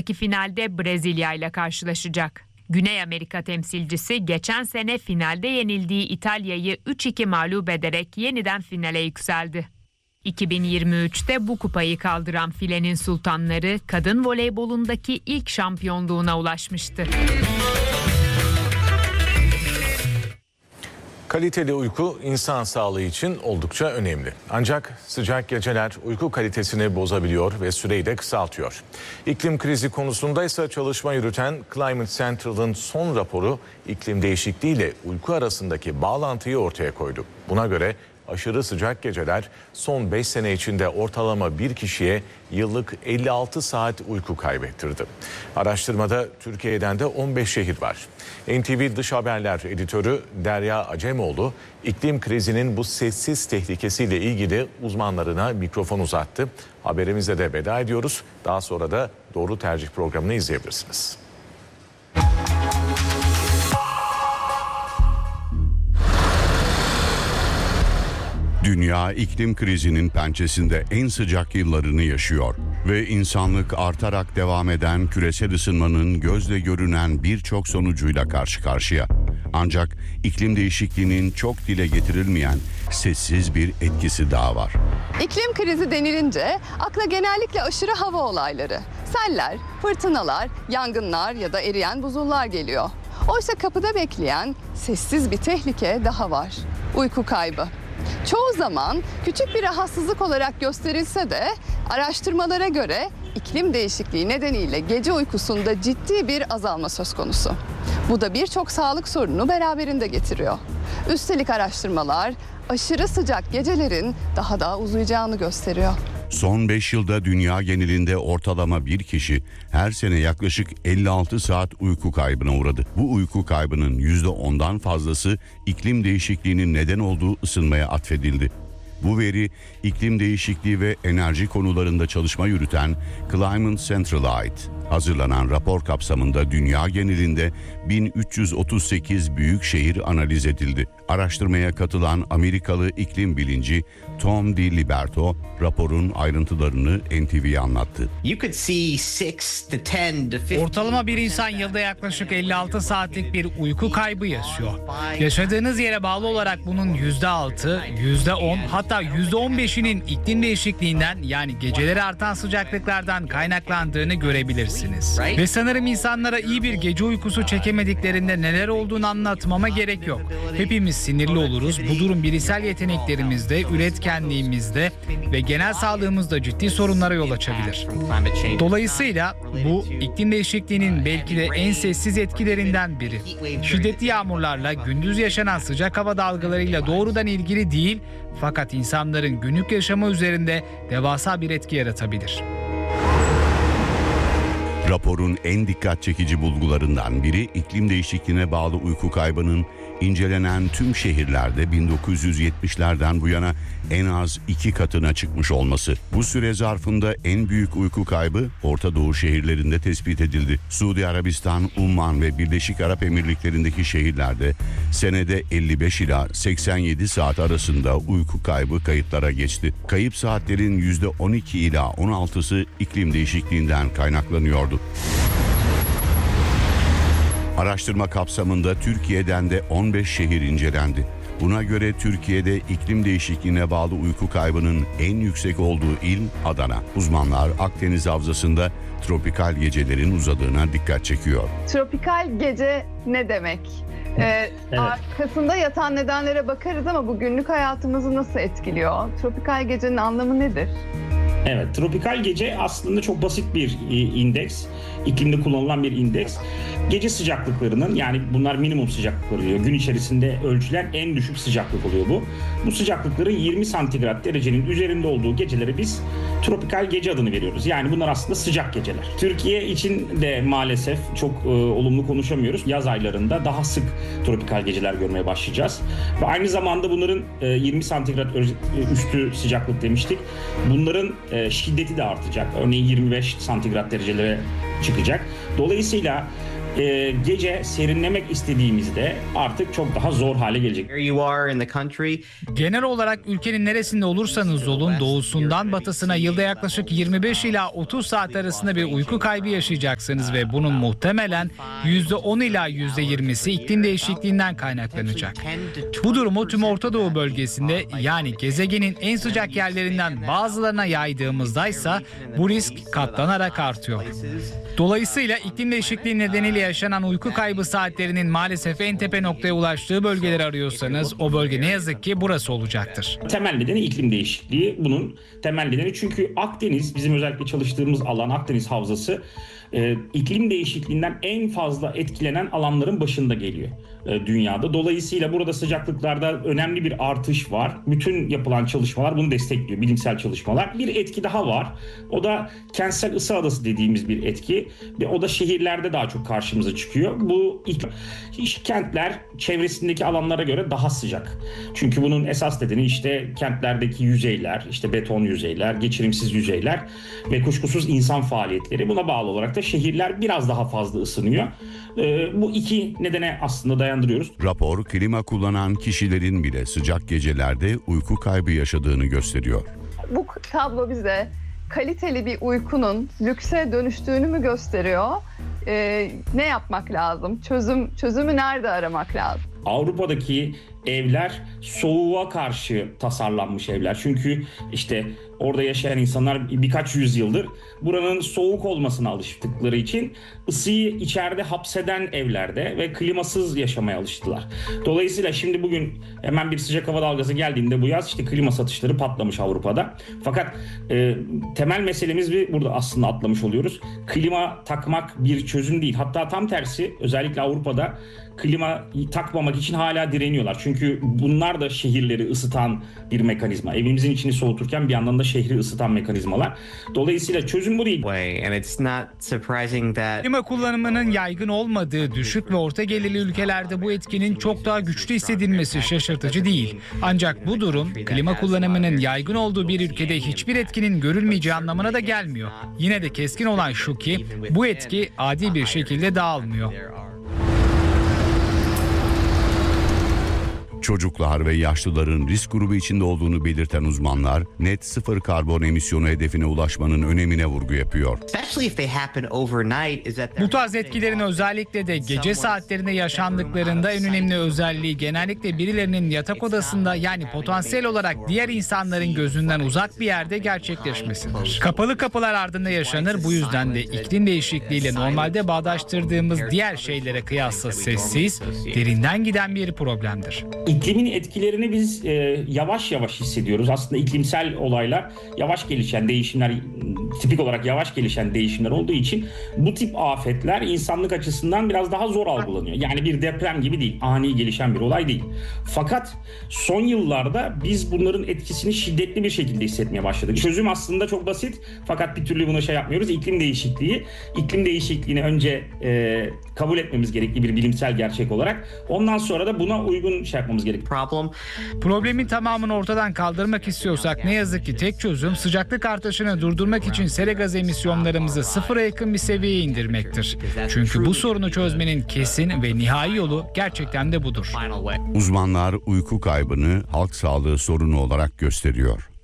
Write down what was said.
sonraki finalde Brezilya ile karşılaşacak. Güney Amerika temsilcisi geçen sene finalde yenildiği İtalya'yı 3-2 mağlup ederek yeniden finale yükseldi. 2023'te bu kupayı kaldıran filenin sultanları kadın voleybolundaki ilk şampiyonluğuna ulaşmıştı. Kaliteli uyku insan sağlığı için oldukça önemli. Ancak sıcak geceler uyku kalitesini bozabiliyor ve süreyi de kısaltıyor. İklim krizi konusunda ise çalışma yürüten Climate Central'ın son raporu iklim değişikliği ile uyku arasındaki bağlantıyı ortaya koydu. Buna göre aşırı sıcak geceler son 5 sene içinde ortalama bir kişiye yıllık 56 saat uyku kaybettirdi. Araştırmada Türkiye'den de 15 şehir var. NTV Dış Haberler editörü Derya Acemoğlu, iklim krizinin bu sessiz tehlikesiyle ilgili uzmanlarına mikrofon uzattı. Haberimize de veda ediyoruz. Daha sonra da Doğru Tercih programını izleyebilirsiniz. Dünya iklim krizinin pençesinde en sıcak yıllarını yaşıyor ve insanlık artarak devam eden küresel ısınmanın gözle görünen birçok sonucuyla karşı karşıya. Ancak iklim değişikliğinin çok dile getirilmeyen sessiz bir etkisi daha var. İklim krizi denilince akla genellikle aşırı hava olayları, seller, fırtınalar, yangınlar ya da eriyen buzullar geliyor. Oysa kapıda bekleyen sessiz bir tehlike daha var. Uyku kaybı. Çoğu zaman küçük bir rahatsızlık olarak gösterilse de araştırmalara göre iklim değişikliği nedeniyle gece uykusunda ciddi bir azalma söz konusu. Bu da birçok sağlık sorununu beraberinde getiriyor. Üstelik araştırmalar aşırı sıcak gecelerin daha da uzayacağını gösteriyor. Son 5 yılda dünya genelinde ortalama bir kişi her sene yaklaşık 56 saat uyku kaybına uğradı. Bu uyku kaybının %10'dan fazlası iklim değişikliğinin neden olduğu ısınmaya atfedildi. Bu veri iklim değişikliği ve enerji konularında çalışma yürüten Climate Central'a ait. Hazırlanan rapor kapsamında dünya genelinde 1338 büyük şehir analiz edildi. Araştırmaya katılan Amerikalı iklim bilimci Tom DiLiberto raporun ayrıntılarını NTV'ye anlattı. Ortalama bir insan yılda yaklaşık 56 saatlik bir uyku kaybı yaşıyor. Yaşadığınız yere bağlı olarak bunun %6, %10 hatta %15'inin iklim değişikliğinden yani geceleri artan sıcaklıklardan kaynaklandığını görebilirsiniz. Ve sanırım insanlara iyi bir gece uykusu çekemediklerinde neler olduğunu anlatmama gerek yok. Hepimiz sinirli oluruz. Bu durum bilişsel yeteneklerimizde, üretkenliğimizde ve genel sağlığımızda ciddi sorunlara yol açabilir. Dolayısıyla bu iklim değişikliğinin belki de en sessiz etkilerinden biri. Şiddetli yağmurlarla, gündüz yaşanan sıcak hava dalgalarıyla doğrudan ilgili değil, fakat insanların günlük yaşamı üzerinde devasa bir etki yaratabilir. Raporun en dikkat çekici bulgularından biri iklim değişikliğine bağlı uyku kaybının incelenen tüm şehirlerde 1970'lerden bu yana en az 2 katına çıkmış olması. Bu süre zarfında en büyük uyku kaybı Orta Doğu şehirlerinde tespit edildi. Suudi Arabistan, Umman ve Birleşik Arap Emirlikleri'ndeki şehirlerde senede 55 ila 87 saat arasında uyku kaybı kayıtlara geçti. Kayıp saatlerin %12 ila 16'sı iklim değişikliğinden kaynaklanıyordu. Araştırma kapsamında Türkiye'den de 15 şehir incelendi. Buna göre Türkiye'de iklim değişikliğine bağlı uyku kaybının en yüksek olduğu il Adana. Uzmanlar Akdeniz Havzası'nda tropikal gecelerin uzadığına dikkat çekiyor. Tropikal gece ne demek? Evet. Arkasında yatan nedenlere bakarız ama bu günlük hayatımızı nasıl etkiliyor? Tropikal gecenin anlamı nedir? Evet, tropikal gece aslında çok basit bir indeks. İklimde kullanılan bir indeks. Gece sıcaklıklarının, yani bunlar minimum sıcaklıkları oluyor. Gün içerisinde ölçülen en düşük sıcaklık oluyor bu. Bu sıcaklıkların 20 santigrat derecenin üzerinde olduğu gecelere biz tropikal gece adını veriyoruz. Yani bunlar aslında sıcak geceler. Türkiye için de maalesef çok olumlu konuşamıyoruz. Yaz aylarında daha sık tropikal geceler görmeye başlayacağız. Ve aynı zamanda bunların 20 santigrat üstü sıcaklık demiştik. Bunların şiddeti de artacak. Örneğin 25 santigrat derecelere çıkacak. Dolayısıyla gece serinlemek istediğimizde artık çok daha zor hale gelecek. Genel olarak ülkenin neresinde olursanız olun doğusundan batısına yılda yaklaşık 25 ila 30 saat arasında bir uyku kaybı yaşayacaksınız ve bunun muhtemelen %10 ila %20'si iklim değişikliğinden kaynaklanacak. Bu durumu tüm Orta Doğu bölgesinde yani gezegenin en sıcak yerlerinden bazılarına yaydığımızdaysa bu risk katlanarak artıyor. Dolayısıyla iklim değişikliği nedeniyle yaşanan uyku kaybı saatlerinin maalesef en tepe noktaya ulaştığı bölgeleri arıyorsanız o bölge ne yazık ki burası olacaktır. Temel nedeni iklim değişikliği. Bunun temel nedeni çünkü Akdeniz, bizim özellikle çalıştığımız alan Akdeniz Havzası iklim değişikliğinden en fazla etkilenen alanların başında geliyor dünyada. Dolayısıyla burada sıcaklıklarda önemli bir artış var. Bütün yapılan çalışmalar bunu destekliyor, bilimsel çalışmalar. Bir etki daha var. O da kentsel ısı adası dediğimiz bir etki ve o da şehirlerde daha çok karşımıza çıkıyor. Bu kentler çevresindeki alanlara göre daha sıcak. Çünkü bunun esas nedeni işte kentlerdeki yüzeyler, işte beton yüzeyler, geçirimsiz yüzeyler ve kuşkusuz insan faaliyetleri. Buna bağlı olarak da şehirler biraz daha fazla ısınıyor. Bu iki nedene aslında dayandırıyoruz. Rapor klima kullanan kişilerin bile sıcak gecelerde uyku kaybı yaşadığını gösteriyor. Bu tablo bize kaliteli bir uykunun lükse dönüştüğünü mü gösteriyor? Ne yapmak lazım? Çözümü nerede aramak lazım? Avrupa'daki evler soğuğa karşı tasarlanmış evler. Çünkü işte orada yaşayan insanlar birkaç yüzyıldır buranın soğuk olmasına alıştıkları için ısıyı içeride hapseden evlerde ve klimasız yaşamaya alıştılar. Dolayısıyla şimdi bugün hemen bir sıcak hava dalgası geldiğinde bu yaz işte klima satışları patlamış Avrupa'da. Fakat temel meselemiz burada aslında atlamış oluyoruz. Klima takmak bir çözüm değil. Hatta tam tersi, özellikle Avrupa'da klima takmamak için hala direniyorlar. Çünkü bunlar da şehirleri ısıtan bir mekanizma. Evimizin içini soğuturken bir yandan da şehri ısıtan mekanizmalar. Dolayısıyla çözüm bu değil. Klima kullanımının yaygın olmadığı düşük ve orta gelirli ülkelerde bu etkinin çok daha güçlü hissedilmesi şaşırtıcı değil. Ancak bu durum klima kullanımının yaygın olduğu bir ülkede hiçbir etkinin görülmeyeceği anlamına da gelmiyor. Yine de keskin olan şu ki bu etki adil bir şekilde dağılmıyor. Çocuklar ve yaşlıların risk grubu içinde olduğunu belirten uzmanlar, net sıfır karbon emisyonu hedefine ulaşmanın önemine vurgu yapıyor. Bu tarz etkilerin özellikle de gece saatlerinde yaşandıklarında en önemli özelliği genellikle birilerinin yatak odasında, yani potansiyel olarak diğer insanların gözünden uzak bir yerde gerçekleşmesidir. Kapalı kapılar ardında yaşanır, bu yüzden de iklim değişikliğiyle normalde bağdaştırdığımız diğer şeylere kıyasla sessiz, derinden giden bir problemdir. İklimin etkilerini biz yavaş yavaş hissediyoruz. Aslında iklimsel olaylar yavaş gelişen değişimler, tipik olarak yavaş gelişen değişimler olduğu için bu tip afetler insanlık açısından biraz daha zor algılanıyor. Yani bir deprem gibi değil, ani gelişen bir olay değil. Fakat son yıllarda biz bunların etkisini şiddetli bir şekilde hissetmeye başladık. Çözüm aslında çok basit fakat bir türlü bunu yapmıyoruz. İklim değişikliği. İklim değişikliğini önce kabul etmemiz gerekli bir bilimsel gerçek olarak. Ondan sonra da buna uygun yapmamız gerekli. Problemin tamamını ortadan kaldırmak istiyorsak ne yazık ki tek çözüm sıcaklık artışını durdurmak için sera gaz emisyonlarımızı sıfıra yakın bir seviyeye indirmektir. Çünkü bu sorunu çözmenin kesin ve nihai yolu gerçekten de budur. Uzmanlar uyku kaybını halk sağlığı sorunu olarak gösteriyor.